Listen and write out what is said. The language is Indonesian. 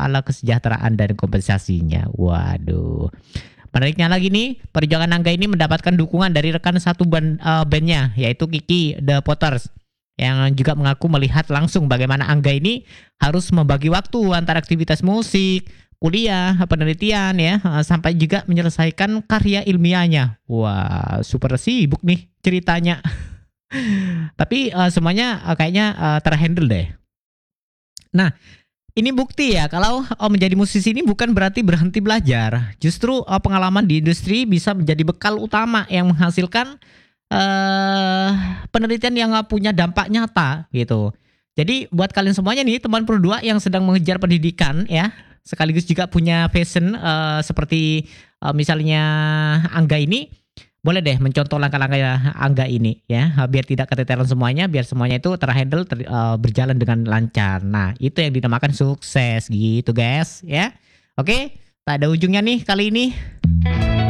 soal kesejahteraan dan kompensasinya. Waduh. Menariknya lagi nih, perjuangan Angga ini mendapatkan dukungan dari rekan satu bandnya, yaitu Kiki The Potters, yang juga mengaku melihat langsung bagaimana Angga ini harus membagi waktu antara aktivitas musik, kuliah, penelitian ya, sampai juga menyelesaikan karya ilmiahnya. Wah, super sibuk nih ceritanya. Tapi semuanya kayaknya terhandle deh. Nah, ini bukti ya kalau menjadi musisi ini bukan berarti berhenti belajar. Justru pengalaman di industri bisa menjadi bekal utama yang menghasilkan penelitian yang punya dampak nyata gitu. Jadi buat kalian semuanya nih teman Pro2 yang sedang mengejar pendidikan ya, sekaligus juga punya passion seperti misalnya Angga ini, boleh deh mencontoh langkah-langkah Angga ini ya, biar tidak keteteran semuanya, biar semuanya itu terhandle berjalan dengan lancar. Nah, itu yang dinamakan sukses gitu guys ya. Oke, tak ada ujungnya nih kali ini.